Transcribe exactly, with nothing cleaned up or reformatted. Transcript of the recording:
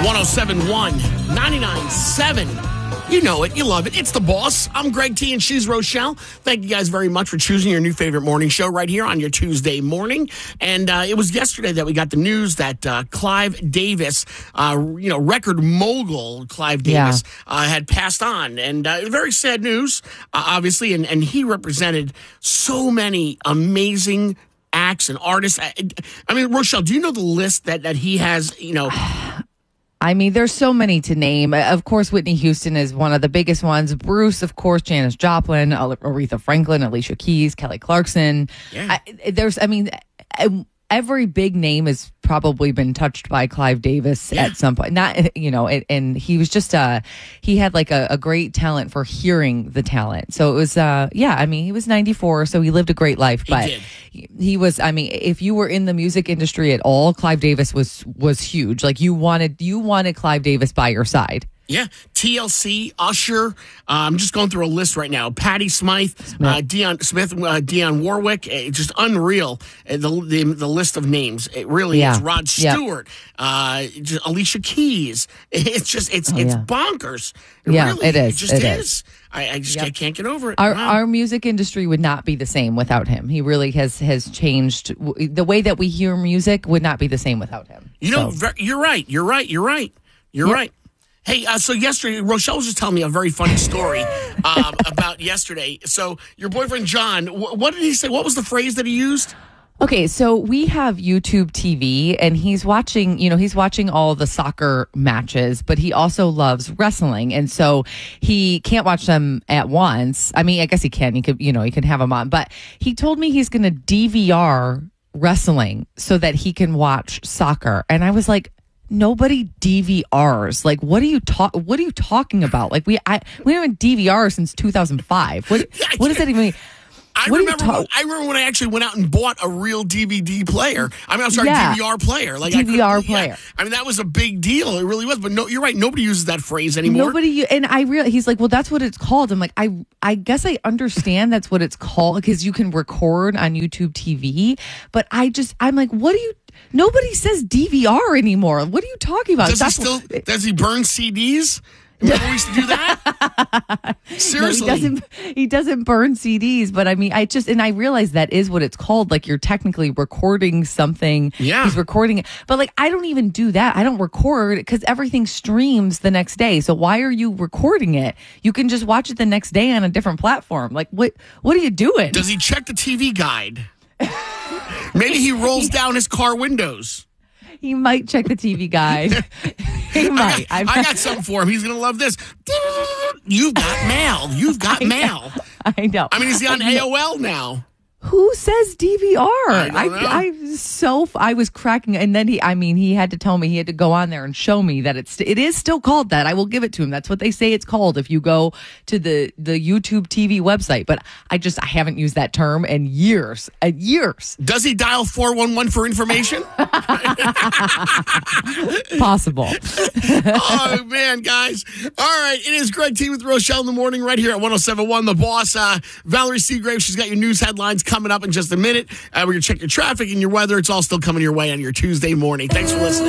one oh seven point one, ninety-nine point seven. You know it. You love it. It's The Boss. I'm Greg T, and she's Rochelle. Thank you guys very much for choosing your new favorite morning show right here on your Tuesday morning. And uh, it was yesterday that we got the news that uh, Clive Davis, uh, you know, record mogul Clive Davis, yeah. uh, had passed on. And uh, very sad news, uh, obviously. And, and he represented so many amazing acts and artists. I, I mean, Rochelle, do you know the list that, that he has, you know... I mean, there's so many to name. Of course, Whitney Houston is one of the biggest ones. Bruce, of course, Janis Joplin, Aretha Franklin, Alicia Keys, Kelly Clarkson. Yeah. I, there's, I mean, every big name has probably been touched by Clive Davis yeah. at some point. Not, you know, it, and he was just, uh, he had like a, a great talent for hearing the talent. So it was, uh, yeah, I mean, he was ninety-four, so he lived a great life. He but did. He was, I mean, if you were in the music industry at all, Clive Davis was was huge. Like you wanted, you wanted Clive Davis by your side. Yeah, T L C, Usher. Uh, I'm just going through a list right now. Patti Smith, uh, Dionne Smith, uh, Dionne Warwick. It's just unreal. Uh, the, the the list of names. It really yeah. is. Rod Stewart, yep. uh, just Alicia Keys. It's just it's oh, it's yeah. bonkers. It yeah, really, it is. It just it is. is. I, I just yep. I can't get over it. Our wow. our music industry would not be the same without him. He really has has changed. The way that we hear music would not be the same without him. You know, so. you're right. You're right. You're right. You're yep. right. Hey, uh, so yesterday, Rochelle was just telling me a very funny story um, about yesterday. So your boyfriend, John, wh- what did he say? What was the phrase that he used? Okay, so we have YouTube T V, and he's watching, you know, he's watching all the soccer matches, but he also loves wrestling. And so he can't watch them at once. I mean, I guess he can. He could, you know, he can have them on. But he told me he's going to D V R wrestling so that he can watch soccer. And I was like, nobody D V Rs. Like, what are you talk? What are you talking about? Like, we I we haven't D V R since two thousand five. What what does that even mean? I what remember. When, I remember when I actually went out and bought a real D V D player. I mean, I'm sorry, yeah. D V R player. Like D V R I player. Yeah. I mean, that was a big deal. It really was. But no, you're right. Nobody uses that phrase anymore. Nobody. And I real. He's like, well, that's what it's called. I'm like, I I guess I understand that's what it's called because you can record on YouTube T V. But I just, I'm like, what do you? Nobody says D V R anymore. What are you talking about? Does he still? Does he burn C Ds? Remember we used to do that? Seriously. No, he doesn't he doesn't burn C Ds, but I mean I just and I realize that is what it's called. Like you're technically recording something. Yeah. He's recording it. But like I don't even do that. I don't record because everything streams the next day. So why are you recording it? You can just watch it the next day on a different platform. Like what what are you doing? Does he check the T V guide? Maybe he rolls down his car windows. He might check the T V guide. He might. I got, I got something for him. He's going to love this. You've got mail. You've got I mail. Know. I know. I mean, is he on A O L now? Who says D V R? I, I, I so I was cracking, and then he. I mean, he had to tell me he had to go on there and show me that it's it is still called that. I will give it to him. That's what they say it's called if you go to the the YouTube T V website. But I just I haven't used that term in years. Uh, years. Does he dial four one one for information? Possible. Oh man, guys! All right, it is Greg T with Rochelle in the morning right here at one oh seven point one The Boss. Uh, Valerie Seagrave, she's got your news headlines coming up in just a minute. Uh, we're going to check your traffic and your weather. It's all still coming your way on your Tuesday morning. Thanks for listening.